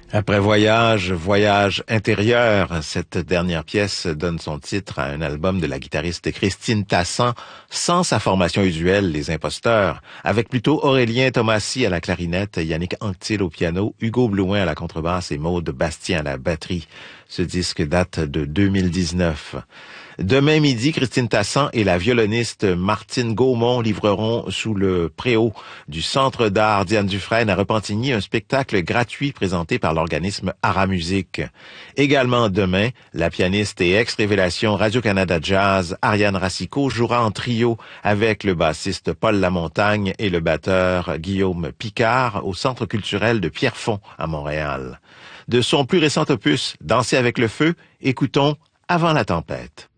Après Voyage, Voyage intérieur, cette dernière pièce donne son titre à un album de la guitariste Christine Tassan, sans sa formation usuelle, Les Imposteurs, avec plutôt Aurélien Thomasy à la clarinette, Yannick Anctil au piano, Hugo Blouin à la contrebasse et Maude Bastien à la batterie. Ce disque date de 2019. Demain midi, Christine Tassan et la violoniste Martine Gaumont livreront sous le préau du Centre d'art Diane Dufresne à Repentigny un spectacle gratuit présenté par l'organisme Aramusique. Également demain, la pianiste et ex-révélation Radio-Canada Jazz Ariane Racicot jouera en trio avec le bassiste Paul Lamontagne et le batteur Guillaume Picard au Centre culturel de Pierrefonds à Montréal. De son plus récent opus, Danser avec le feu, écoutons Avant la tempête.